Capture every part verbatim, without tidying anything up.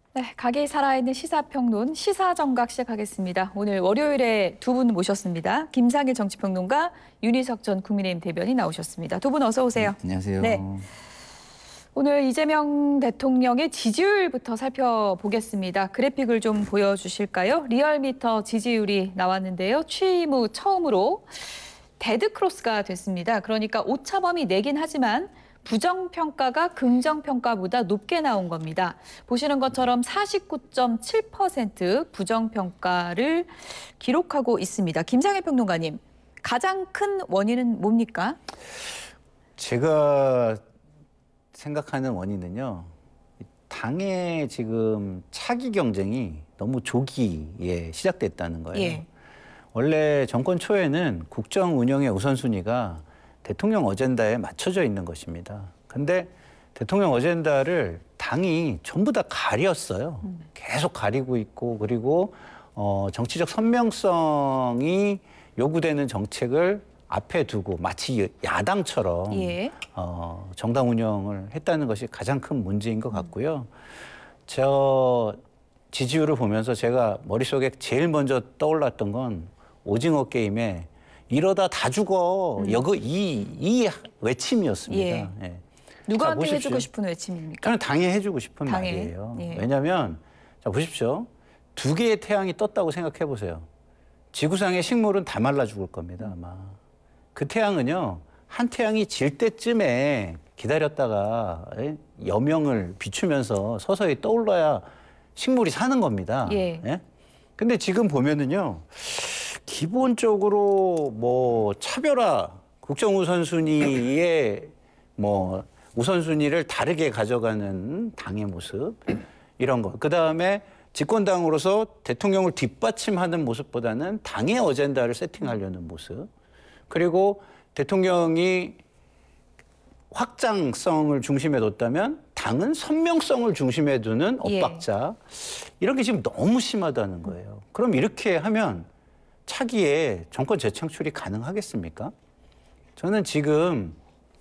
네, 각이 살아있는 시사평론 시사정각 시작하겠습니다. 오늘 월요일에 두 분 모셨습니다. 김상일 정치평론가, 윤희석 전 국민의힘 대변인 나오셨습니다. 두 분 어서 오세요. 네, 안녕하세요. 네. 오늘 이재명 대통령의 지지율부터 살펴보겠습니다. 그래픽을 좀 보여주실까요? 리얼미터 지지율이 나왔는데요. 취임 후 처음으로 데드크로스가 됐습니다. 그러니까 오차범위 내긴 하지만 부정평가가 긍정평가보다 높게 나온 겁니다. 보시는 것처럼 사십구 점 칠 퍼센트 부정평가를 기록하고 있습니다. 김상일 평론가님, 가장 큰 원인은 뭡니까? 제가 생각하는 원인은요, 당의 지금 차기 경쟁이 너무 조기에 시작됐다는 거예요. 예. 원래 정권 초에는 국정 운영의 우선순위가 대통령 어젠다에 맞춰져 있는 것입니다. 근데 대통령 어젠다를 당이 전부 다 가렸어요. 음. 계속 가리고 있고, 그리고 어, 정치적 선명성이 요구되는 정책을 앞에 두고 마치 야당처럼 예. 어, 정당 운영을 했다는 것이 가장 큰 문제인 것 같고요. 저 지지율을 보면서 제가 머릿속에 제일 먼저 떠올랐던 건 오징어 게임에 이러다 다 죽어. 음. 여기 이, 이 외침이었습니다. 예. 예. 누구한테 자, 해주고 싶은 외침입니까? 저는 당에 해주고 싶은 당에. 말이에요. 예. 왜냐하면 자 보십시오. 두 개의 태양이 떴다고 생각해 보세요. 지구상의 식물은 다 말라 죽을 겁니다. 아마. 그 태양은요. 한 태양이 질 때쯤에 기다렸다가 여명을 비추면서 서서히 떠올라야 식물이 사는 겁니다. 예. 예? 근데 지금 보면은요. 기본적으로 뭐 차별화, 국정 우선순위의 뭐 우선순위를 다르게 가져가는 당의 모습 이런 거. 그 다음에 집권당으로서 대통령을 뒷받침하는 모습보다는 당의 어젠다를 세팅하려는 모습. 그리고 대통령이 확장성을 중심에 뒀다면 당은 선명성을 중심에 두는 엇박자. 예. 이런 게 지금 너무 심하다는 거예요. 그럼 이렇게 하면 차기에 정권 재창출이 가능하겠습니까? 저는 지금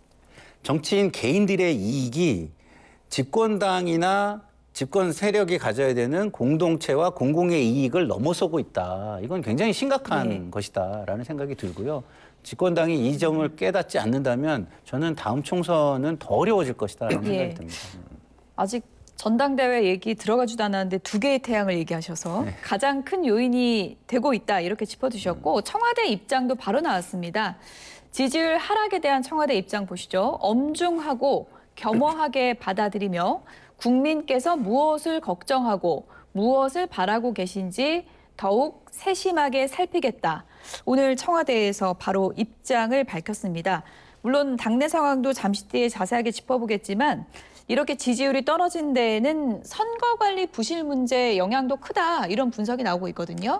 정치인 개인들의 이익이 집권당이나 집권 세력이 가져야 되는 공동체와 공공의 이익을 넘어서고 있다. 이건 굉장히 심각한 네. 것이다라는 생각이 들고요. 집권당이 이 점을 깨닫지 않는다면 저는 다음 총선은 더 어려워질 것이다라는 예. 생각이 듭니다. 아직 전당대회 얘기 들어가지도 않았는데 두 개의 태양을 얘기하셔서 네. 가장 큰 요인이 되고 있다 이렇게 짚어주셨고 청와대 입장도 바로 나왔습니다. 지지율 하락에 대한 청와대 입장 보시죠. 엄중하고 겸허하게 받아들이며 국민께서 무엇을 걱정하고 무엇을 바라고 계신지 더욱 세심하게 살피겠다. 오늘 청와대에서 바로 입장을 밝혔습니다. 물론 당내 상황도 잠시 뒤에 자세하게 짚어보겠지만 이렇게 지지율이 떨어진 데에는 선거관리 부실 문제 영향도 크다 이런 분석이 나오고 있거든요.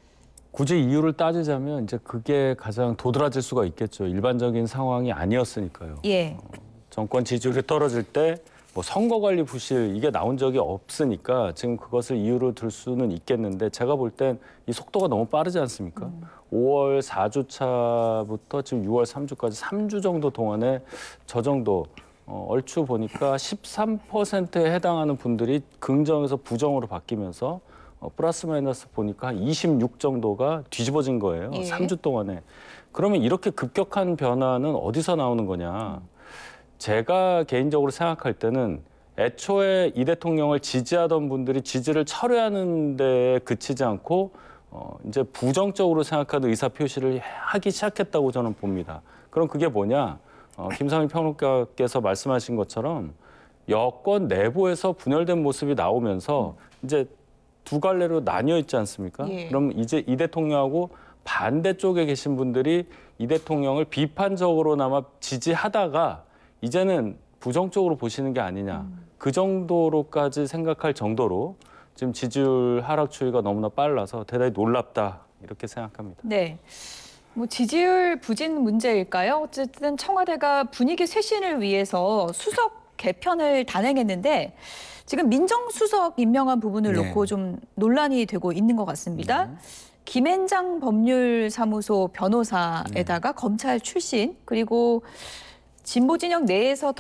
굳이 이유를 따지자면 이제 그게 가장 도드라질 수가 있겠죠. 일반적인 상황이 아니었으니까요. 예. 어, 정권 지지율이 떨어질 때 뭐 선거관리 부실 이게 나온 적이 없으니까 지금 그것을 이유로 들 수는 있겠는데 제가 볼 땐 이 속도가 너무 빠르지 않습니까? 음. 오월 사 주차부터 지금 유월 삼 주까지 삼 주 정도 동안에 저 정도 어, 얼추 보니까 십삼 퍼센트에 해당하는 분들이 긍정에서 부정으로 바뀌면서 어, 플러스 마이너스 보니까 한 이십육 정도가 뒤집어진 거예요. 예. 삼 주 동안에. 그러면 이렇게 급격한 변화는 어디서 나오는 거냐. 음. 제가 개인적으로 생각할 때는 애초에 이 대통령을 지지하던 분들이 지지를 철회하는 데 그치지 않고 어, 이제 부정적으로 생각하는 의사표시를 하기 시작했다고 저는 봅니다. 그럼 그게 뭐냐. 어, 김상일 평론가께서 말씀하신 것처럼 여권 내부에서 분열된 모습이 나오면서 음. 이제 두 갈래로 나뉘어 있지 않습니까? 예. 그럼 이제 이 대통령하고 반대쪽에 계신 분들이 이 대통령을 비판적으로나마 지지하다가 이제는 부정적으로 보시는 게 아니냐. 음. 그 정도로까지 생각할 정도로 지금 지지율 하락 추이가 너무나 빨라서 대단히 놀랍다. 이렇게 생각합니다. 네. 뭐 지지율 부진 문제일까요? 어쨌든 청와대가 분위기 쇄신을 위해서 수석 개편을 단행했는데 지금 민정수석 임명한 부분을 네. 놓고 좀 논란이 되고 있는 것 같습니다. 네. 김앤장 법률사무소 변호사에다가 네. 검찰 출신 그리고 진보 진영 내에서